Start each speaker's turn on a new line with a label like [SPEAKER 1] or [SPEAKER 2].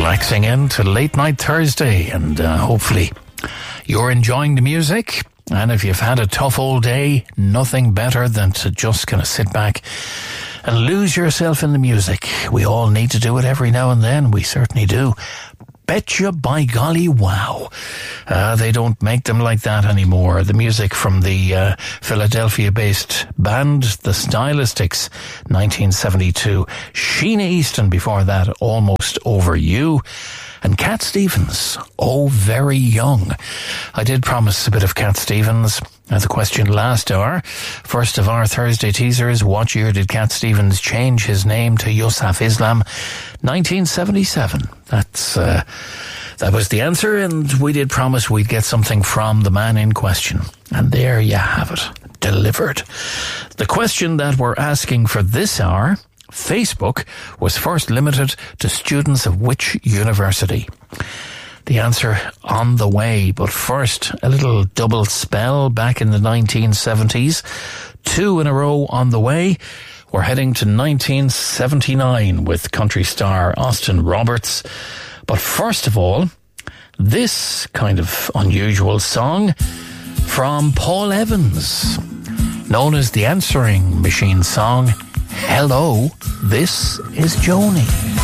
[SPEAKER 1] relaxing into Late Night Thursday, and hopefully you're enjoying the music. And if you've had a tough old day, nothing better than to just kind of sit back and lose yourself in the music. We all need to do it every now and then. We certainly do. Betcha by golly wow. They don't make them like that anymore. The music from the Philadelphia-based band, The Stylistics, 1972. Sheena Easton before that, Almost Over You. And Cat Stevens, Oh Very Young. I did promise a bit of Cat Stevens as a question last hour. First of our Thursday teasers, what year did Cat Stevens change his name to Yusuf Islam? 1977. That was the answer, and we did promise we'd get something from the man in question. And there you have it, delivered. The question that we're asking for this hour: Facebook was first limited to students of which university? The answer on the way, but first, a little double spell back in the 1970s. 2 in a row on the way. We're heading to 1979 with country star Austin Roberts. But first of all, this kind of unusual song from Paul Evans, known as the answering machine song, Hello, This is Joni.